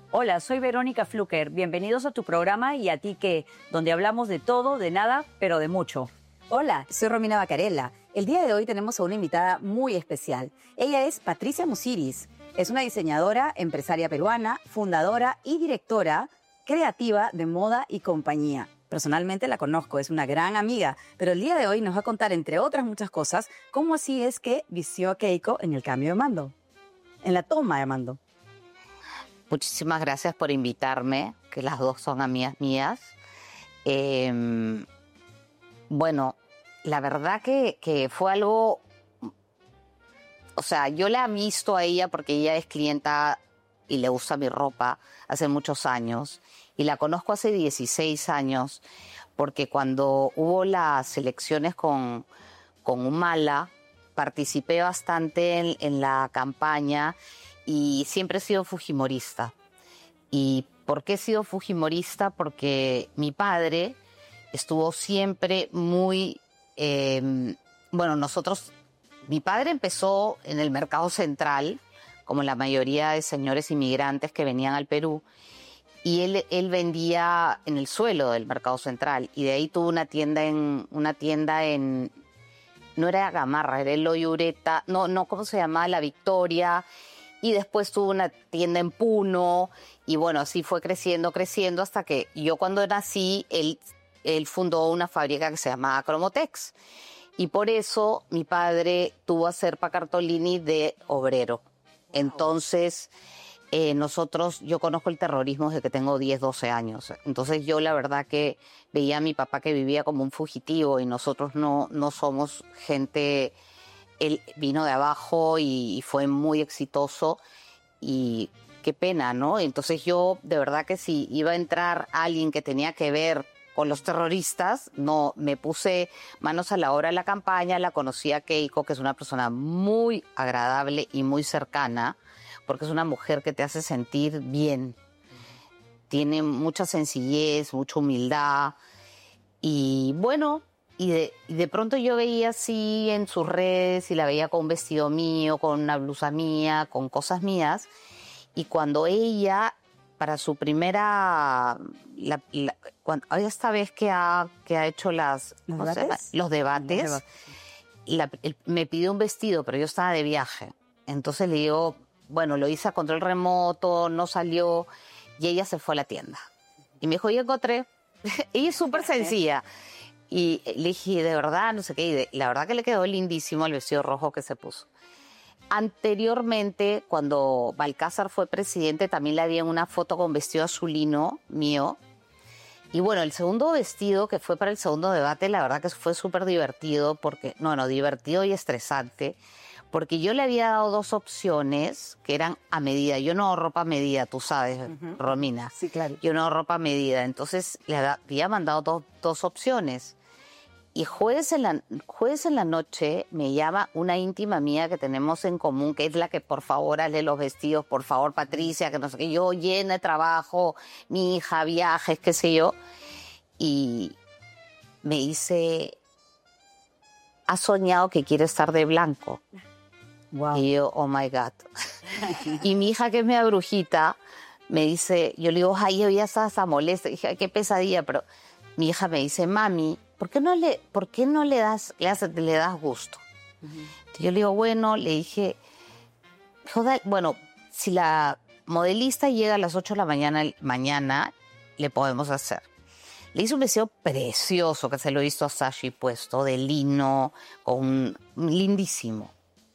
Hola, soy Verónica Fluker. Bienvenidos a tu programa Y a ti qué, donde hablamos de todo, de nada, pero de mucho. Hola, soy Romina Bacarella. El día de hoy tenemos a una invitada muy especial. Ella es Patricia Musiris. Es una diseñadora, empresaria peruana, fundadora y directora creativa de moda y compañía. Personalmente la conozco, es una gran amiga, pero el día de hoy nos va a contar, entre otras muchas cosas, cómo así es que vistió a Keiko en el cambio de mando, en la toma de mando. Muchísimas gracias por invitarme, que las dos son amigas mías. Bueno, la verdad que fue algo... O sea, yo la he visto a ella porque ella es clienta y le gusta mi ropa hace muchos años. Y la conozco hace 16 años porque cuando hubo las elecciones con Humala, participé bastante en la campaña y siempre he sido fujimorista. ¿Y por qué he sido fujimorista? Porque mi padre estuvo siempre muy... Mi padre empezó en el mercado central, como la mayoría de señores inmigrantes que venían al Perú, y él vendía en el suelo del mercado central, y de ahí tuvo una tienda en no era Gamarra, era el Loyureta, ¿cómo se llamaba? La Victoria, y después tuvo una tienda en Puno, y bueno, así fue creciendo, hasta que yo cuando nací, él fundó una fábrica que se llamaba Cromotex. Y por eso mi padre tuvo a Serpa Cartolini de obrero. Entonces, yo conozco el terrorismo desde que tengo 10, 12 años. Entonces yo la verdad que veía a mi papá que vivía como un fugitivo y nosotros no somos gente... Él vino de abajo y fue muy exitoso y qué pena, ¿no? Entonces yo de verdad que si iba a entrar alguien que tenía que ver con los terroristas, no, me puse manos a la obra en la campaña, la conocí a Keiko, que es una persona muy agradable y muy cercana, porque es una mujer que te hace sentir bien. Tiene mucha sencillez, mucha humildad. Y bueno, y de pronto yo veía así en sus redes y la veía con un vestido mío, con una blusa mía, con cosas mías. Y cuando ella... para su primera, esta vez que ha hecho los debates, me pidió un vestido, pero yo estaba de viaje. Entonces le digo, bueno, lo hice a control remoto, no salió, y ella se fue a la tienda. Y me dijo, yo encontré. Ella es súper sencilla. Y le dije, de verdad, no sé qué, y la verdad que le quedó lindísimo el vestido rojo que se puso. Anteriormente, cuando Balcázar fue presidente, también le había una foto con vestido azulino mío. Y bueno, el segundo vestido, que fue para el segundo debate, la verdad que fue súper divertido, divertido y estresante, porque yo le había dado 2 opciones que eran a medida. Yo no hago ropa a medida, tú sabes, Romina. Sí, claro. Yo no hago ropa a medida, entonces le había mandado dos opciones. Y jueves en la noche me llama una íntima mía que tenemos en común, que es la que por favor hazle los vestidos, por favor Patricia, que no sé qué, yo llena de trabajo, mi hija, viajes, qué sé yo. Y me dice, ¿has soñado que quiere estar de blanco? Wow. Y yo, oh my God. Y mi hija, que es media brujita, me dice, yo le digo, ay, yo ya estaba hasta molesta. Dije, ay, qué pesadilla, pero mi hija me dice, mami, ¿por qué no le das gusto? Yo le digo, bueno, le dije, bueno, si la modelista llega a las 8 de la mañana, le podemos hacer. Le hice un vestido precioso que se lo hizo a Sashi puesto, de lino, lindísimo.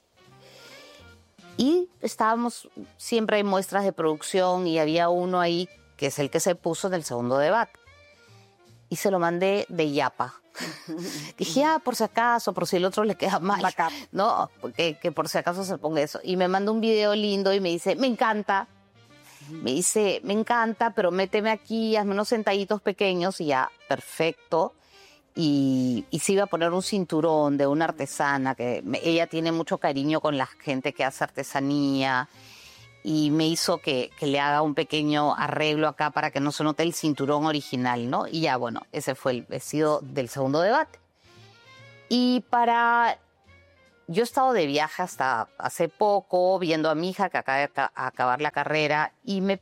Y siempre hay muestras de producción y había uno ahí que es el que se puso en el segundo debate. Y se lo mandé de yapa. Dije, por si acaso, por si el otro le queda mal. No, que por si acaso se ponga eso. Y me mandó un video lindo y me dice, me encanta. Me dice, me encanta, pero méteme aquí, hazme unos centallitos pequeños y ya, perfecto. Y se iba a poner un cinturón de una artesana, ella tiene mucho cariño con la gente que hace artesanía. Y me hizo que le haga un pequeño arreglo acá para que no se note el cinturón original, ¿no? Y ya, bueno, ese fue el vestido del segundo debate. Y para yo he estado de viaje hasta hace poco, viendo a mi hija que acaba de acabar la carrera y me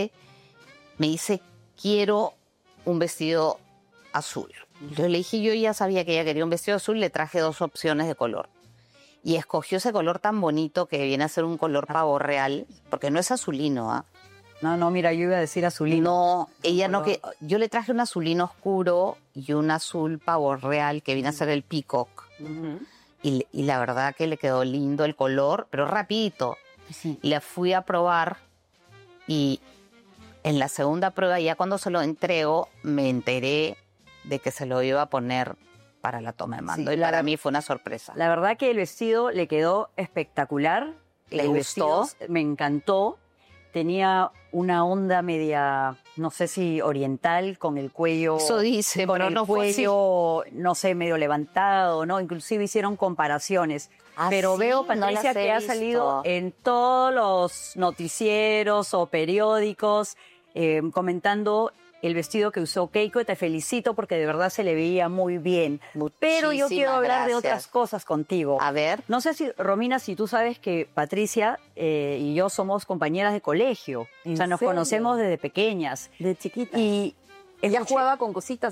dice, quiero un vestido azul. Entonces le dije, yo ya sabía que ella quería un vestido azul, le traje 2 opciones de color. Y escogió ese color tan bonito que viene a ser un color pavo real, porque no es azulino, ¿ah? No, mira, yo iba a decir azulino. No, ella no, que yo le traje un azulino oscuro y un azul pavo real que viene a ser el peacock. Y la verdad que le quedó lindo el color, pero rapidito. Sí. Y la fui a probar y en la segunda prueba, ya cuando se lo entrego, me enteré de que se lo iba a poner para la toma de mando. Sí, y para mí fue una sorpresa. La verdad que el vestido le quedó espectacular. ¿Le El gustó? vestido me encantó. Tenía una onda media, no sé si oriental, con el cuello... Eso dice, con pero el no fue así. cuello, no sé, medio levantado, ¿no? Inclusive hicieron comparaciones. ¿Ah, Pero sí? veo, No las Patricia, he que ha visto. salido en todos los noticieros o periódicos comentando el vestido que usó Keiko. Te felicito porque de verdad se le veía muy bien. Pero yo quiero Muchísimas hablar de gracias. otras cosas contigo. A ver. No sé si, Romina, si tú sabes que Patricia y yo somos compañeras de colegio. O sea, nos serio? conocemos desde pequeñas. De chiquita. Y Ella escuché- jugaba con cositas.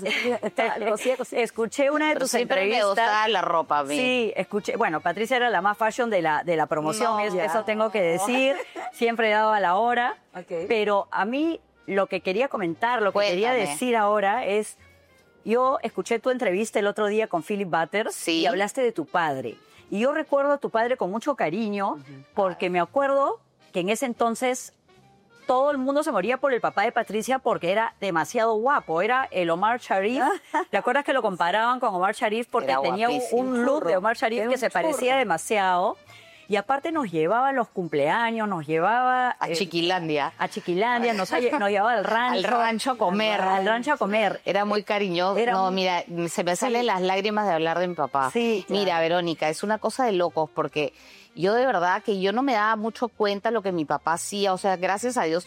escuché una de Pero tus siempre me entrevistas. gustaba la ropa a mí. Sí, escuché. Bueno, Patricia era la más fashion de la promoción, No, ya. eso tengo que decir. Siempre daba la hora. Ok. Pero a mí lo que quería comentar, lo que quería Cuéntame. decir ahora es, yo escuché tu entrevista el otro día con Philip Butters Sí. y hablaste de tu padre. Y yo recuerdo a tu padre con mucho cariño porque me acuerdo que en ese entonces todo el mundo se moría por el papá de Patricia porque era demasiado guapo. Era el Omar Sharif. ¿Te acuerdas que lo comparaban con Omar Sharif porque Era tenía guapísimo. un look de Omar Sharif Era que un se parecía churro. demasiado? Y aparte nos llevaba a los cumpleaños, nos llevaba A Chiquilandia. a Chiquilandia, nos llevaba al rancho. Al rancho a comer. Al rancho a comer. Era muy cariñoso. Era no, muy- mira, se me salen las lágrimas de hablar de mi papá. Sí, claro. Mira, Verónica, es una cosa de locos porque yo de verdad que yo no me daba mucho cuenta lo que mi papá hacía. O sea, gracias a Dios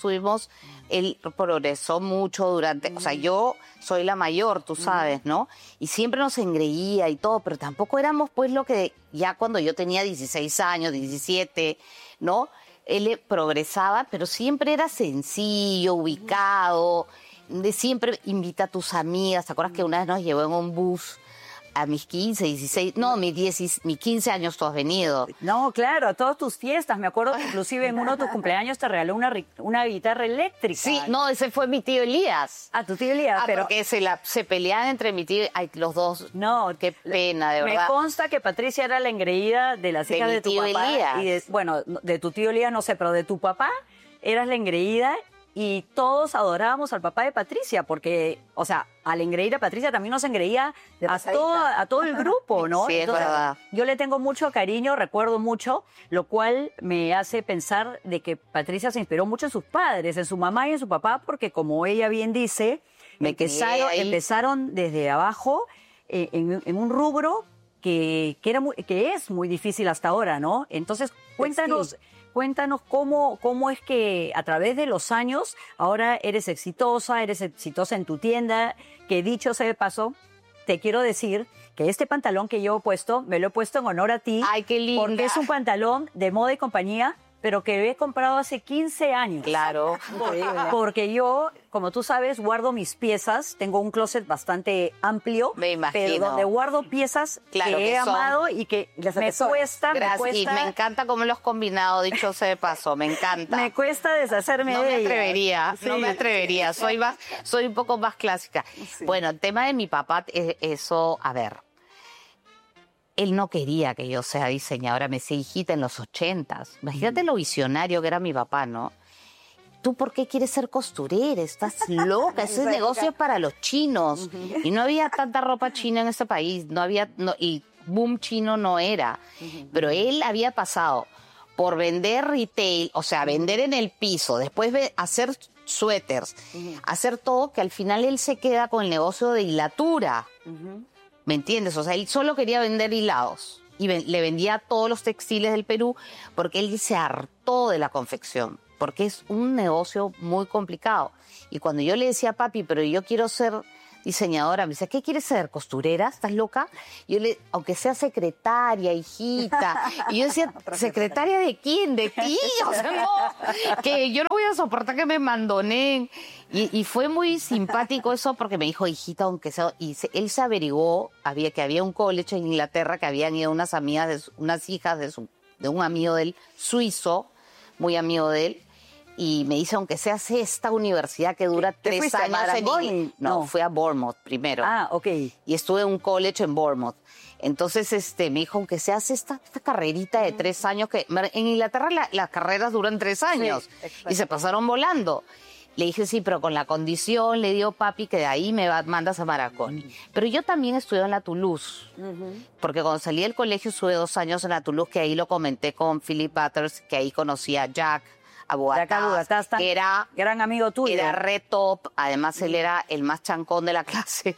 él progresó mucho durante, o sea, yo soy la mayor, tú sabes, ¿no? Y siempre nos engreía y todo, pero tampoco éramos pues lo que ya cuando yo tenía 16 años, 17, ¿no? Él progresaba, pero siempre era sencillo, ubicado, de siempre invita a tus amigas. ¿Te acuerdas que una vez nos llevó en un bus a mis 15, 16, no, mis 15 años tú has venido? No, claro, a todas tus fiestas. Me acuerdo que inclusive en uno de tus cumpleaños te regaló una guitarra eléctrica. Sí, no, ese fue mi tío Elías. A tu tío Elías, pero Porque se peleaban entre mi tío, ay, los dos. no, Qué pena, de me verdad. consta que Patricia era la engreída de las De hijas mi de tu tío papá. Elías. Bueno, de tu tío Elías no sé, pero de tu papá eras la engreída y todos adorábamos al papá de Patricia porque, o sea, al engreír a Patricia también nos engreía De a pasadita. todo el grupo, ¿no? Sí, es verdad. Yo le tengo mucho cariño, recuerdo mucho, lo cual me hace pensar de que Patricia se inspiró mucho en sus padres, en su mamá y en su papá, porque como ella bien dice, Me crié ahí. empezaron desde abajo en un rubro que es muy difícil hasta ahora, ¿no? Entonces, cuéntanos cómo es que a través de los años ahora eres exitosa en tu tienda, que dicho sea de paso, te quiero decir que este pantalón que yo he puesto, me lo he puesto en honor a ti. Ay, qué linda. Porque es un pantalón de moda y compañía, pero que he comprado hace 15 años. Claro. Porque yo, como tú sabes, guardo mis piezas. Tengo un closet bastante amplio. Me imagino. Pero donde guardo piezas Claro que que he son. amado y que Las me atesoras. cuesta, Gracias. Y me encanta cómo lo has combinado, dicho sea de paso, me encanta. me cuesta deshacerme No de me ellas. atrevería, Sí. no me atrevería. Soy un poco más clásica. Bueno, el tema de mi papá, eso, a ver. Él no quería que yo sea diseñadora. Me decía, hijita, en los 80s. Imagínate lo visionario que era mi papá, ¿no? ¿Tú por qué quieres ser costurera? Estás loca. Ese negocio es para los chinos. Y no había tanta ropa china en este país. Y boom chino no era. Pero él había pasado por vender retail, o sea, vender en el piso, después hacer suéteres, hacer todo, que al final él se queda con el negocio de hilatura. ¿Me entiendes? O sea, él solo quería vender hilados y le vendía a todos los textiles del Perú porque él se hartó de la confección, porque es un negocio muy complicado. Y cuando yo le decía, papi, pero yo quiero ser diseñadora. Me dice, ¿qué quieres ser? ¿Costurera? ¿Estás loca? Y yo aunque sea secretaria, hijita. Y yo decía, ¿secretaria de quién? ¿De ti? O sea, no, que yo no voy a soportar que me mandoneen. Y fue muy simpático eso porque me dijo, hijita, aunque sea... Y él se averiguó que había un college en Inglaterra que habían ido unas amigas, unas hijas de un amigo de él, suizo, muy amigo de él. Y me dice, aunque seas esta universidad que dura 3 años... ¿Marangoni? No, fui a Bournemouth primero. Ah, ok. Y estuve en un college en Bournemouth. Entonces me dijo, aunque seas esta carrerita de 3 años, que en Inglaterra las carreras duran 3 años. Sí, y se pasaron volando. Le dije, sí, pero con la condición, le dio papi, que de ahí mandas a Marangoni. Pero yo también estudié en la Toulouse, porque cuando salí del colegio estuve 2 años en la Toulouse, que ahí lo comenté con Philip Butters, que ahí conocí a Jack Abugataz, que era gran amigo tuyo. Era re top, además él era el más chancón de la clase,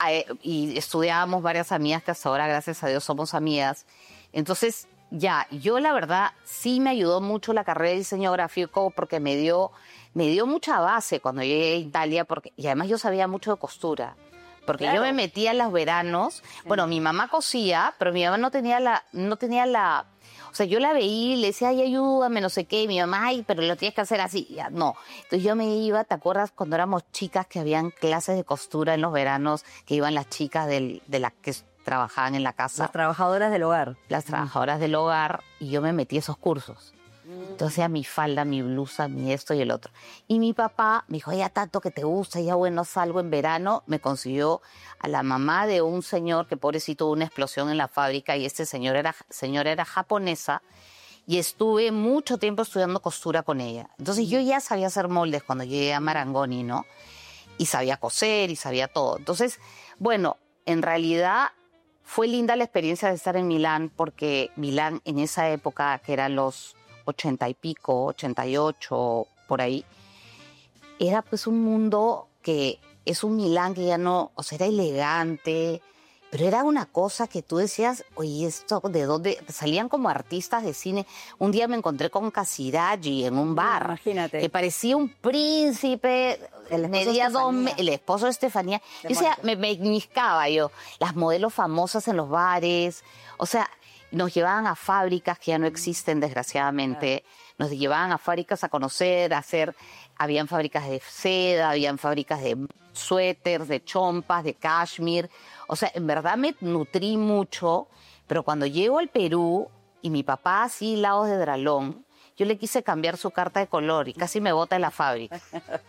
y estudiábamos varias amigas que hasta ahora, gracias a Dios, somos amigas. Entonces, yo la verdad sí me ayudó mucho la carrera de diseño gráfico porque me dio mucha base cuando llegué a Italia, y además yo sabía mucho de costura. Porque yo me metía en los veranos. Bueno, mi mamá cosía, pero mi mamá no tenía la... O sea, yo la veía y le decía, ay, ayúdame, no sé qué. Y mi mamá, ay, pero lo tienes que hacer así. Ya, no. Entonces yo me iba, ¿te acuerdas cuando éramos chicas que habían clases de costura en los veranos, que iban las chicas de las que trabajaban en la casa? Las trabajadoras del hogar. Las trabajadoras del hogar, y yo me metí a esos cursos. Entonces a mi falda, mi blusa, mi esto y el otro. Y mi papá me dijo, ya tanto que te gusta, ya bueno, salgo en verano. Me consiguió a la mamá de un señor que pobrecito tuvo una explosión en la fábrica, y este señora era japonesa, y estuve mucho tiempo estudiando costura con ella. Entonces yo ya sabía hacer moldes cuando llegué a Marangoni, ¿no? Y sabía coser y sabía todo. Entonces, bueno, en realidad fue linda la experiencia de estar en Milán, porque Milán en esa época, que eran los 80 y pico, 88, por ahí, era pues un mundo que es un Milán que ya no, o sea, era elegante, pero era una cosa que tú decías, oye, ¿esto de dónde? Salían como artistas de cine. Un día me encontré con Casiraghi en un bar. Imagínate. Que parecía un príncipe, el esposo de Estefanía. Yo decía, me ñiscaba yo. Las modelos famosas en los bares, o sea, nos llevaban a fábricas que ya no existen, desgraciadamente. Nos llevaban a fábricas a conocer, habían fábricas de seda, habían fábricas de suéteres, de chompas, de cashmere. O sea, en verdad me nutrí mucho, pero cuando llego al Perú y mi papá así, lados de Dralón, yo le quise cambiar su carta de color y casi me bota de la fábrica.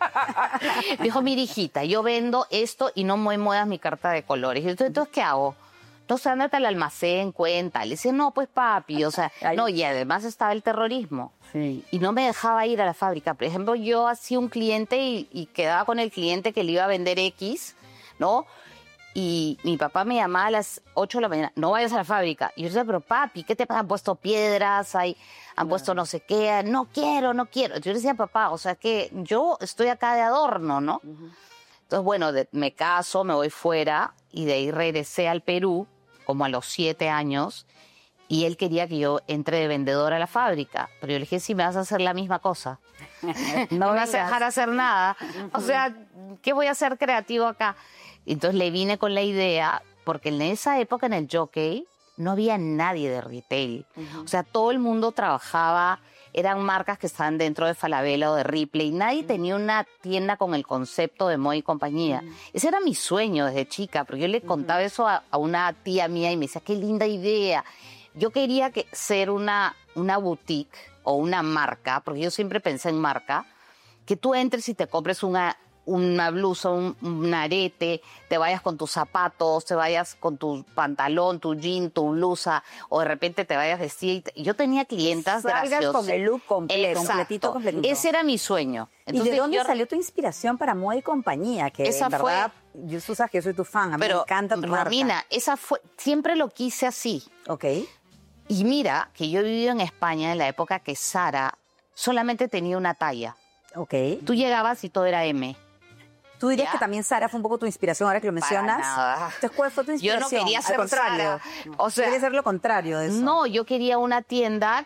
Me dijo, mira, hijita, yo vendo esto y no me muevas mi carta de colores. Y yo, entonces, ¿qué hago? Entonces, ándate al almacén, cuenta. Le dice, no, pues papi, o sea, no, y además estaba el terrorismo. Sí. Y no me dejaba ir a la fábrica. Por ejemplo, yo hacía un cliente y quedaba con el cliente que le iba a vender X, ¿no? Y mi papá me llamaba a las 8 de la mañana, no vayas a la fábrica. Y yo decía, pero papi, ¿qué te pasa? Han puesto piedras, han puesto no sé qué, no quiero. Yo le decía, papá, o sea que yo estoy acá de adorno, ¿no? Entonces, bueno, me caso, me voy fuera, y de ahí regresé al Perú, como a los 7 años, y él quería que yo entre de vendedora a la fábrica. Pero yo le dije, sí, me vas a hacer la misma cosa. No me vas a dejar hacer nada. O sea, ¿qué voy a hacer creativo acá? Entonces le vine con la idea, porque en esa época en el Jockey no había nadie de retail. O sea, todo el mundo trabajaba, eran marcas que estaban dentro de Falabella o de Ripley. Nadie tenía una tienda con el concepto de moda y compañía. Ese era mi sueño desde chica, porque yo le contaba eso a una tía mía y me decía, qué linda idea. Yo quería ser una boutique o una marca, porque yo siempre pensé en marca, que tú entres y te compres una blusa, un arete, te vayas con tus zapatos, te vayas con tu pantalón, tu jean, tu blusa, o de repente te vayas vestida. Yo tenía clientas graciosas. Con el look completo, Exacto. completito. Ese era mi sueño. Entonces, ¿y de dónde salió tu inspiración para moda y compañía? Que esa en verdad, tú sabes que yo soy tu fan, a mí me encanta tu marca. Romina, siempre lo quise así. Ok. Y mira, que yo he vivido en España en la época que Zara solamente tenía una talla. Ok. Tú llegabas y todo era M. ¿Tú dirías que también Zara fue un poco tu inspiración ahora que lo mencionas? Para nada. Entonces, ¿cuál fue tu inspiración? Yo no quería ser Al contrario. Zara. O sea, quería ser lo contrario de eso. No, yo quería una tienda que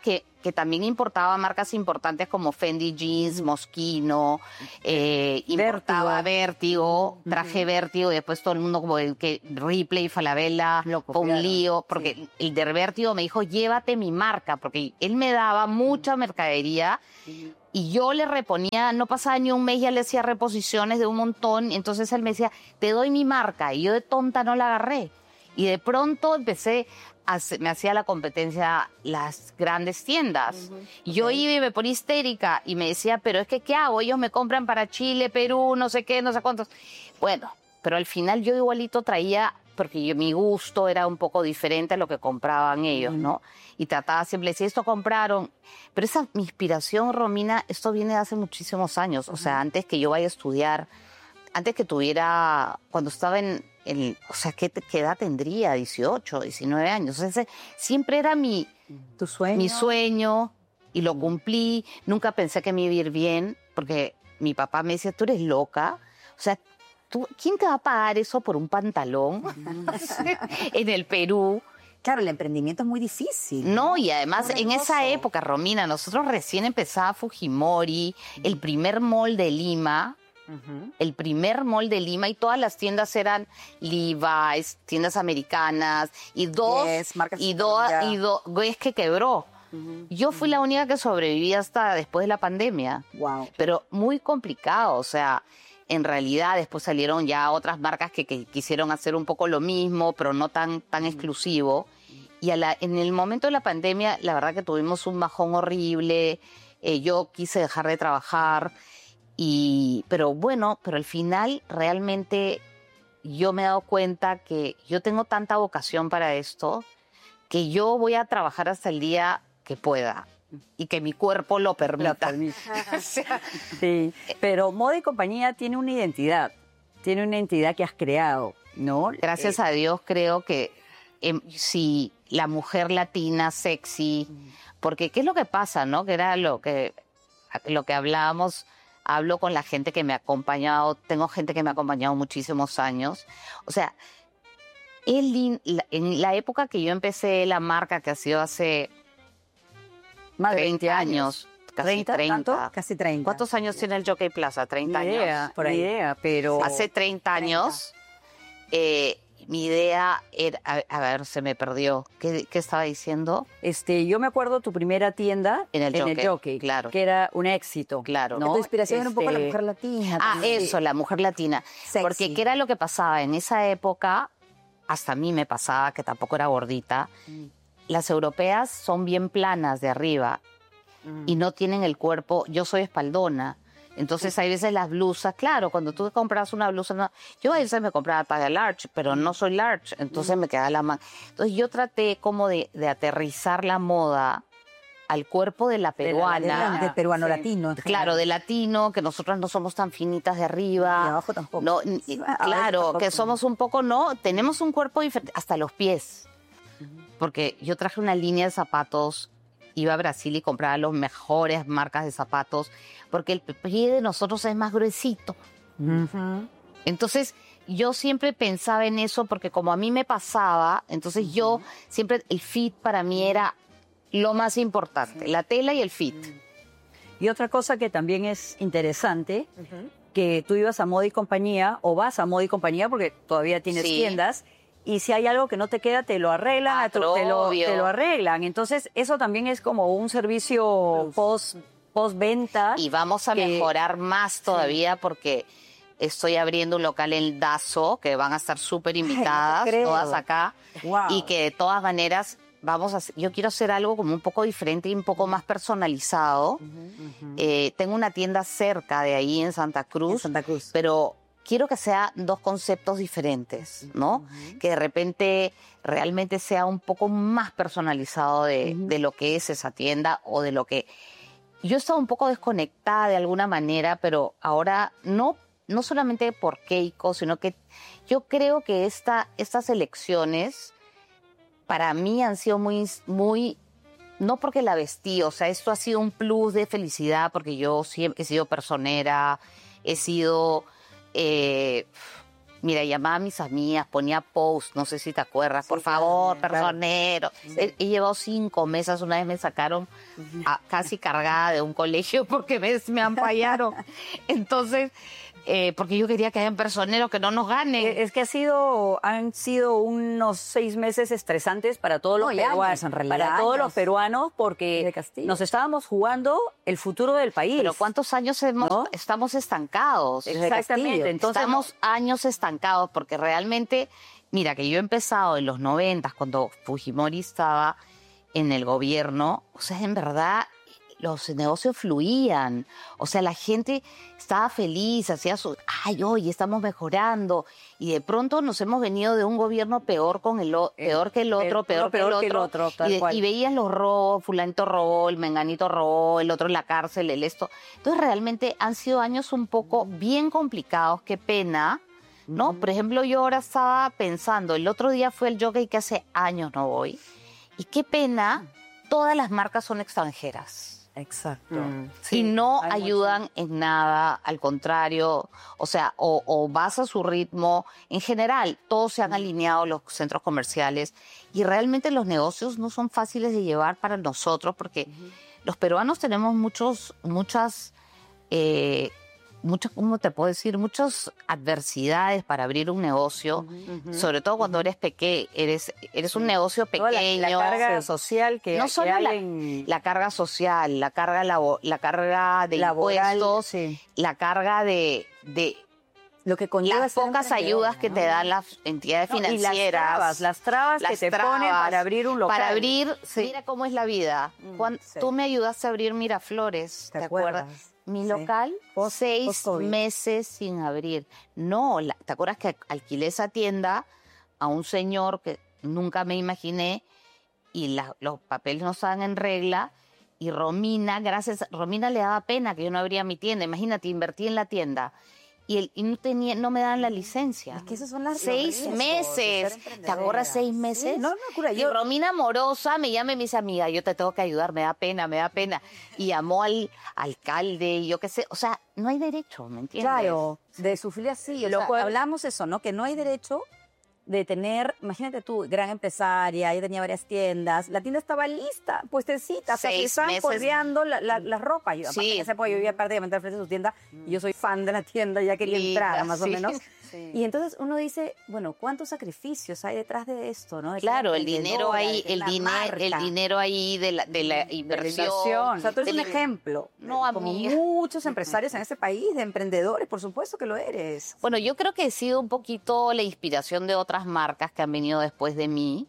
que también importaba marcas importantes como Fendi Jeans, Moschino, importaba Vértigo, traje Vértigo, y después todo el mundo como el que Ripley, Falabella, fue un lío, porque el de Vértigo me dijo, llévate mi marca, porque él me daba mucha mercadería y yo le reponía, no pasaba ni un mes, ya le hacía reposiciones de un montón, entonces él me decía, te doy mi marca, y yo de tonta no la agarré. Y de pronto me hacía la competencia las grandes tiendas. Y yo iba y me ponía histérica y me decía, pero es que, ¿qué hago? Ellos me compran para Chile, Perú, no sé qué, no sé cuántos. Bueno, pero al final yo igualito traía, porque mi gusto era un poco diferente a lo que compraban ellos, ¿no? Y trataba siempre de decir, esto compraron. Pero mi inspiración, Romina, esto viene de hace muchísimos años. O sea, antes que yo vaya a estudiar, antes que tuviera, cuando estaba o sea, ¿qué edad tendría? 18, 19 años. O sea, siempre era ¿Tu sueño? Mi sueño, y lo cumplí. Nunca pensé que me iba a ir bien, porque mi papá me decía, tú eres loca. O sea, ¿quién te va a pagar eso por un pantalón en el Perú? Claro, el emprendimiento es muy difícil. No, y además en esa época, Romina, nosotros recién empezaba Fujimori, el primer mall de Lima, y todas las tiendas eran Levi's, tiendas americanas, y Guess que quebró. Yo fui la única que sobreviví hasta después de la pandemia. Wow. Pero muy complicado, o sea, en realidad después salieron ya otras marcas que quisieron hacer un poco lo mismo, pero no tan exclusivo. Y en el momento de la pandemia, la verdad que tuvimos un bajón horrible. Yo quise dejar de trabajar. Pero al final realmente yo me he dado cuenta que yo tengo tanta vocación para esto que yo voy a trabajar hasta el día que pueda y que mi cuerpo lo permita. Sí, pero Moda y Compañía tiene una identidad que has creado, ¿no? Gracias a Dios creo que si la mujer latina sexy, porque ¿qué es lo que pasa, no? Que era lo que hablábamos. Hablo con la gente que me ha acompañado, tengo gente que me ha acompañado muchísimos años. O sea, en la época que yo empecé la marca, que ha sido hace más de 20 años, casi 30. Casi 30. ¿Cuántos años tiene el Jockey Plaza? 30 años. Por ahí. Pero hace 30 años, mi idea era, a ver, se me perdió. ¿Qué estaba diciendo? Yo me acuerdo tu primera tienda en el Jockey, claro, que era un éxito. Claro. ¿no? Tu inspiración era un poco la mujer latina. Eso, la mujer latina. Sexy. Porque ¿qué era lo que pasaba? En esa época, hasta a mí me pasaba, que tampoco era gordita, las europeas son bien planas de arriba y no tienen el cuerpo. Yo soy espaldona. Entonces hay veces las blusas, claro, cuando tú compras una blusa, yo a veces me compraba talla large, pero no soy large, entonces me queda la manga. Entonces yo traté como de aterrizar la moda al cuerpo de la peruana. Del peruano latino. Claro, de latino, que nosotras no somos tan finitas de arriba. Y abajo tampoco. No, claro, que somos un poco, tenemos un cuerpo diferente, hasta los pies. Porque yo traje una línea de zapatos, iba a Brasil y compraba las mejores marcas de zapatos, porque el pie de nosotros es más gruesito. Entonces, yo siempre pensaba en eso, porque como a mí me pasaba, entonces yo siempre, el fit para mí era lo más importante, la tela y el fit. Y otra cosa que también es interesante, que tú ibas a Moda y Compañía, o vas a Moda y Compañía, porque todavía tienes tiendas, y si hay algo que no te queda, te lo arreglan, te lo arreglan. Entonces, eso también es como un servicio post-venta. Y vamos a mejorar más todavía, porque estoy abriendo un local en Dazo, que van a estar súper invitadas, todas acá. Wow. Y que de todas maneras, yo quiero hacer algo como un poco diferente y un poco más personalizado. Tengo una tienda cerca de ahí en Santa Cruz. Pero quiero que sea dos conceptos diferentes, ¿no? Que de repente realmente sea un poco más personalizado de lo que es esa tienda, o de lo que... Yo estaba un poco desconectada de alguna manera, pero ahora no solamente por Keiko, sino que yo creo que estas elecciones para mí han sido muy, no porque la vestí, o sea, esto ha sido un plus de felicidad, porque yo siempre he sido personera, he sido Mira, llamaba a mis amigas, ponía post, no sé si te acuerdas, por favor, personero. He llevado 5 mesas, una vez me sacaron casi cargada de un colegio porque me ampallaron. Entonces, porque yo quería que hayan personeros que no nos ganen. Es que han sido unos 6 meses estresantes para todos los peruanos, en realidad, para todos los peruanos, De porque Castillo. nos estábamos jugando el futuro del país. Pero ¿cuántos años ¿No? estamos estancados? Exactamente. Entonces, Estamos años estancados porque realmente, mira, que yo he empezado en los 90, cuando Fujimori estaba en el gobierno, o sea, en verdad los negocios fluían, o sea, la gente estaba feliz, hacía su, ay, oye, estamos mejorando, y de pronto nos hemos venido de un gobierno peor peor que el otro, peor que el otro, tal cual. y veías los robos, fulanito robó, el menganito robó, el otro en la cárcel, el esto. Entonces realmente han sido años un poco bien complicados, qué pena, ¿no? Por ejemplo, yo ahora estaba pensando, el otro día fue el Jockey que hace años no voy, y qué pena, todas las marcas son extranjeras. Exacto. Y no ayudan en nada, al contrario, o sea, o vas a su ritmo. En general, todos se han alineado los centros comerciales y realmente los negocios no son fáciles de llevar para nosotros porque los peruanos tenemos muchas, ¿cómo te puedo decir? Muchas adversidades para abrir un negocio, sobre todo cuando eres pequeño, eres un negocio Toda pequeño. la carga social que No solo hay la carga social, la carga de laboral, impuestos, sí. la carga de Lo que conlleva las ser pocas emprendedora, ayudas que ¿no? te dan las entidades No, y financieras. las trabas que te ponen para abrir un local. Para abrir, mira cómo es la vida. sí. Tú me ayudaste a abrir Miraflores, ¿Te ¿te acuerdas? acuerdas? Mi Sí. local, 6 post-COVID. meses sin abrir. No, ¿te acuerdas que alquilé esa tienda a un señor que nunca me imaginé y los papeles no estaban en regla? Y Romina le daba pena que yo no abría mi tienda. Imagínate, invertí en la tienda y no me dan la licencia. Es que esos son las 6 los riesgos de meses. ser ¿Te emprendedora. acuerdas 6 meses? Sí, no, cura, Y Romina Morosa me llama y me dice, amiga, yo te tengo que ayudar, me da pena. Y llamó al alcalde y yo qué sé. O sea, no hay derecho, ¿me entiendes? Claro, de sufrir así. O Lo sea, cual- hablamos eso, ¿no? Que no hay derecho de tener, imagínate tú, gran empresaria, ella tenía varias tiendas, la tienda estaba lista, puestecita, o sea, que 6 estaban meses. polveando la ropa. Yo, aparte Sí. en esa época yo vivía prácticamente al frente de su tienda y yo soy fan de la tienda, ya quería Sí, entrar más o sí. menos. Sí. Y entonces uno dice, bueno, ¿cuántos sacrificios hay detrás de esto, no? De ser Claro, el dinero emprendedora, ahí, de tener una marca. el dinero ahí de la inversión. O sea, tú eres un del- ejemplo. No, como amiga. muchos empresarios en este país, de emprendedores, por supuesto que lo eres. Bueno, yo creo que he sido un poquito la inspiración de otras marcas que han venido después de mí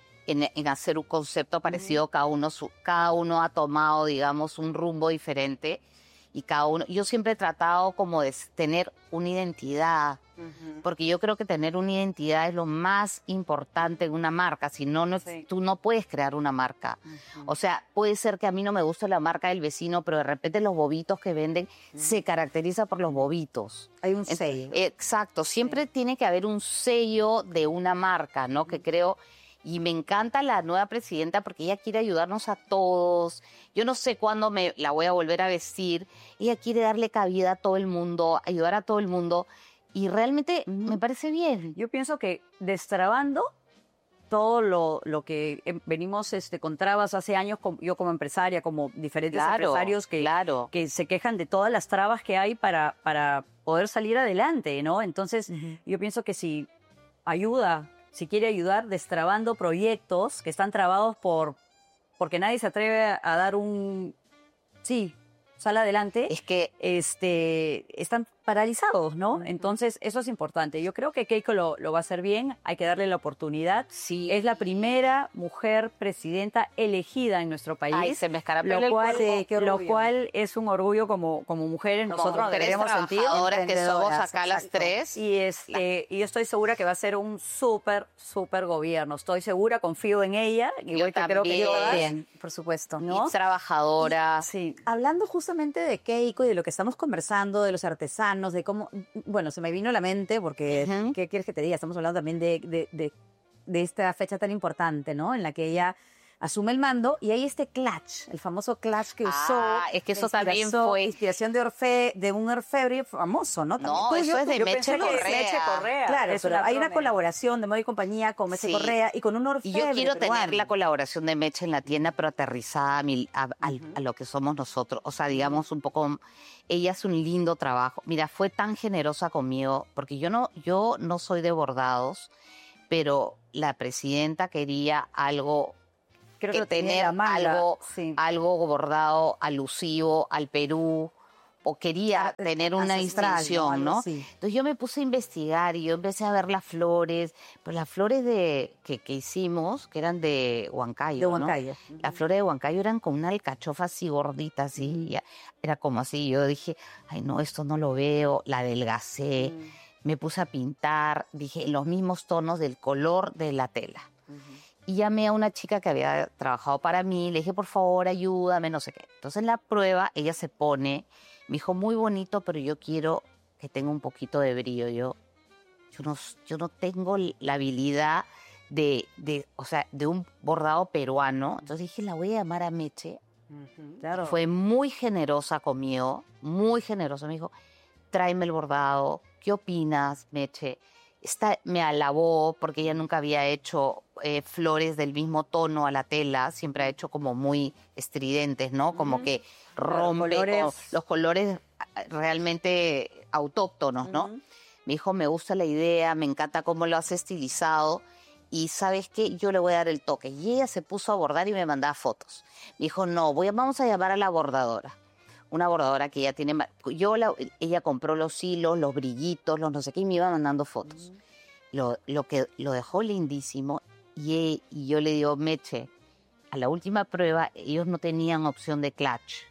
en hacer un concepto parecido. Cada uno ha tomado, digamos, un rumbo diferente y yo siempre he tratado como de tener una identidad, porque yo creo que tener una identidad es lo más importante en una marca. Si no, Sí. tú no puedes crear una marca. O sea, puede ser que a mí no me guste la marca del vecino, pero de repente los bobitos que venden se caracteriza por los bobitos. Hay un sello. Exacto, siempre tiene que haber un sello de una marca, ¿no? Que creo, y me encanta la nueva presidenta porque ella quiere ayudarnos a todos. Yo no sé cuándo me la voy a volver a vestir. Ella quiere darle cabida a todo el mundo, ayudar a todo el mundo, y realmente me parece bien. Yo pienso que destrabando todo lo que venimos con trabas hace años, yo como empresaria, como diferentes empresarios que se quejan de todas las trabas que hay para poder salir adelante, ¿no? Entonces, yo pienso que si quiere ayudar destrabando proyectos que están trabados porque nadie se atreve a dar sal adelante, Es que están paralizados, ¿no? Entonces, eso es importante. Yo creo que Keiko lo va a hacer bien, hay que darle la oportunidad. sí. Es la primera mujer presidenta elegida en nuestro país. Ay, se me escarapela lo el cual, cuerpo. Sí, qué lo orgullo. cual es un orgullo como mujeres, Como nosotros mujeres deberíamos sentir. trabajadoras que somos emprendedoras, acá las exacto. tres. Y yo estoy segura que va a ser un súper gobierno. Estoy segura, confío en ella. Igual que creo que también. todas, Bien, por supuesto. ¿no? Y trabajadora. Sí. Hablando justamente de Keiko y de lo que estamos conversando, de los artesanos, de cómo, bueno, se me vino a la mente porque, Ujú. ¿qué quieres que te diga? Estamos hablando también de esta fecha tan importante, ¿no? En la que ella asume el mando y hay este clutch, el famoso clutch que usó. Es que eso también fue inspiración de un orfebre famoso, ¿no? No, También eso es de Yo Meche pensé que Correa. Meche Correa. Claro, Es pero hay una broma. colaboración de Moda y Compañía con Meche Sí. Correa y con un Y orfebre yo quiero tener peruano. la colaboración de Meche en la tienda, pero aterrizada a lo que somos nosotros. O sea, digamos un poco, ella hace un lindo trabajo. Mira, fue tan generosa conmigo, porque yo no soy de bordados, pero la presidenta quería algo, Creo que lo tenía en tener la manga, algo, sí. algo bordado alusivo al Perú, o quería tener una Ancestral, distinción, algo ¿no? así. Entonces yo me puse a investigar y yo empecé a ver las flores, pues las flores que hicimos, que eran de Huancayo, De ¿no? Huancayo. Las flores de Huancayo eran con una alcachofa así gordita, así, era como así. Yo dije, ay no, esto no lo veo, la adelgacé, me puse a pintar, dije, los mismos tonos del color de la tela. Y llamé a una chica que había trabajado para mí, le dije, por favor, ayúdame, no sé qué. Entonces en la prueba ella se pone, me dijo, muy bonito, pero yo quiero que tenga un poquito de brillo. Yo no tengo la habilidad o sea, de un bordado peruano. Entonces dije, la voy a llamar a Meche. Claro. Fue muy generosa conmigo, muy generosa. Me dijo, tráeme el bordado, ¿qué opinas, Meche? Me alabó porque ella nunca había hecho flores del mismo tono a la tela, siempre ha hecho como muy estridentes, ¿no? Como que rompe los colores realmente autóctonos, ¿no? Me dijo, me gusta la idea, me encanta cómo lo has estilizado y ¿sabes qué? Yo le voy a dar el toque. Y ella se puso a bordar y me mandaba fotos. Me dijo, no, vamos a llamar a la bordadora. Una bordadora que ella tiene... Ella compró los hilos, los brillitos, los no sé qué, y me iba mandando fotos. Lo dejó lindísimo y yo le digo, Meche, a la última prueba ellos no tenían opción de clutch.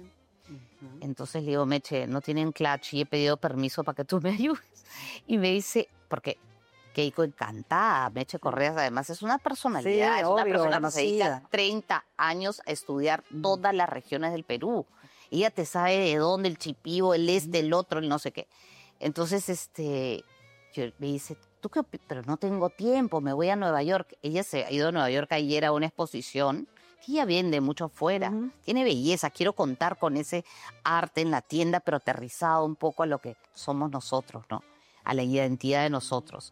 Entonces le digo, Meche, no tienen clutch y he pedido permiso para que tú me ayudes. Y me dice, porque Keiko encantada, Meche Correa además es una personalidad, Sí, es una obvio, persona que se dedica conocida. 30 años a estudiar todas las regiones del Perú. Ella te sabe de dónde, el Chipío, el este, el otro, el no sé qué. Entonces, me dice, ¿tú qué pero no tengo tiempo, me voy a Nueva York. Ella se ha ido a Nueva York ayer a una exposición que ella vende mucho afuera. Tiene belleza, quiero contar con ese arte en la tienda, pero aterrizado un poco a lo que somos nosotros, ¿no? A la identidad de nosotros.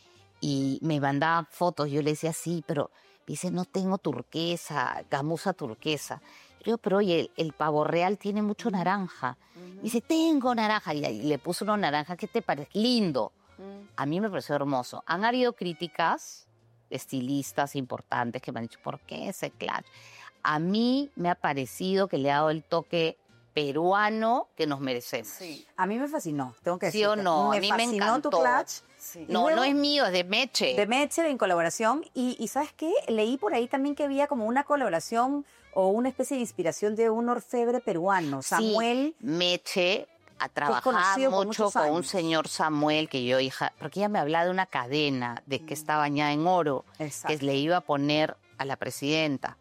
Y me mandaba fotos, yo le decía, sí, pero dice, no tengo turquesa, gamuza turquesa. Yo digo, pero oye, el pavo real tiene mucho naranja. Dice, tengo naranja. Y le puso una naranja, ¿qué te parece? Lindo. A mí me pareció hermoso. Han habido críticas de estilistas importantes que me han dicho, ¿por qué ese clutch? A mí me ha parecido que le ha dado el toque peruano que nos merecemos. Sí. A mí me fascinó, tengo que decir. ¿Sí o no? A mí me fascinó encantó. tu clutch. Sí. Y No, luego- no es mío, es de Meche. De Meche, en colaboración. Y ¿sabes qué? Leí por ahí también que había como una colaboración o una especie de inspiración de un orfebre peruano, Samuel. Sí, Meche ha trabajado conocido por mucho muchos con un años. señor Samuel, que yo, hija, porque ella me hablaba de una cadena de que está bañada en oro, Exacto. que le iba a poner a la presidenta.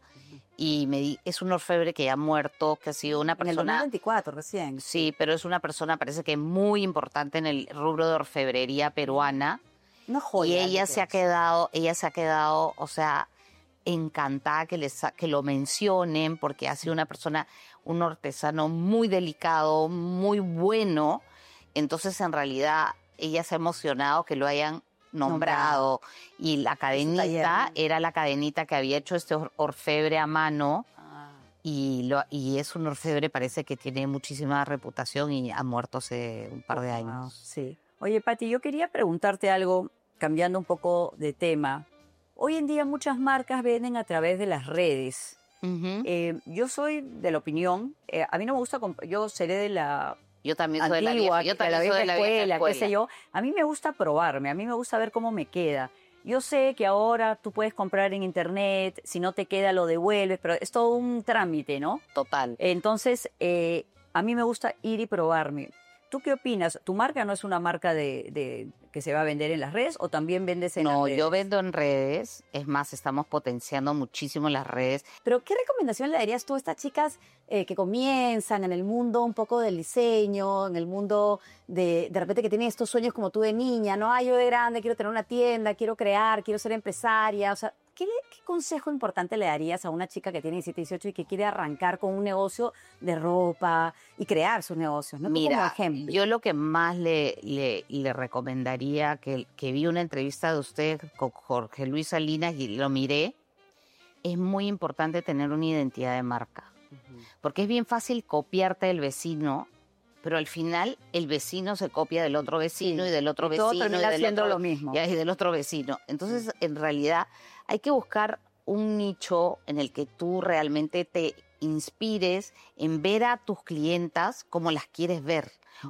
Y es un orfebre que ya ha muerto, que ha sido una En el persona... 2024 recién. Sí, pero es una persona, parece que muy importante en el rubro de orfebrería peruana. No joya. Y ella se ha quedado, o sea, encantada que lo mencionen, porque ha sido una persona, un artesano muy delicado, muy bueno. Entonces, en realidad, ella se ha emocionado que lo hayan nombrado. Y la cadenita taller. era la cadenita que había hecho este orfebre a mano. Y es un orfebre, parece que tiene muchísima reputación y ha muerto hace un par de años. Sí. Oye, Pati, yo quería preguntarte algo, cambiando un poco de tema. Hoy en día muchas marcas venden a través de las redes. Ujú. Yo soy de la opinión, a mí no me gusta, yo seré de la Yo también soy antigua, yo que la también vieja soy de la vieja escuela, qué sé escuela. yo. A mí me gusta probarme, a mí me gusta ver cómo me queda. Yo sé que ahora tú puedes comprar en internet, si no te queda lo devuelves, pero es todo un trámite, ¿no? Total. Entonces, a mí me gusta ir y probarme. ¿Tú qué opinas? ¿Tu marca no es una marca que se va a vender en las redes o también vendes en las No, redes? yo vendo en redes, es más, estamos potenciando muchísimo las redes. Pero ¿qué recomendación le darías tú a estas chicas que comienzan en el mundo un poco del diseño, en el mundo de repente que tienen estos sueños como tú de niña, ¿no? Ay, yo de grande quiero tener una tienda, quiero crear, quiero ser empresaria. O sea, ¿Qué consejo importante le darías a una chica que tiene 17, 18 y que quiere arrancar con un negocio de ropa y crear sus negocios? ¿No? Tú como Mira, ejemplo. yo lo que más le recomendaría, que vi una entrevista de usted con Jorge Luis Salinas y lo miré, es muy importante tener una identidad de marca. Porque es bien fácil copiarte del vecino, pero al final el vecino se copia del otro vecino y del otro Todo vecino termina y del siendo otro, lo mismo. y del otro vecino. Entonces, en realidad, hay que buscar un nicho en el que tú realmente te inspires en ver a tus clientas como las quieres ver.